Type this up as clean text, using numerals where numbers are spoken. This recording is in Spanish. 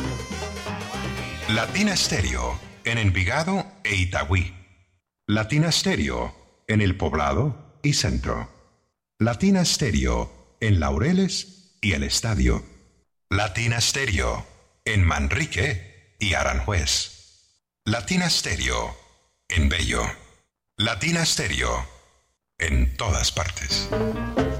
Latina Stereo en Envigado e Itagüí. Latina Stereo en El Poblado y Centro. Latina Stereo en Laureles y El Estadio. Latina Stereo en Manrique y Aranjuez. Latina Stereo en Bello. Latina Stereo en todas partes.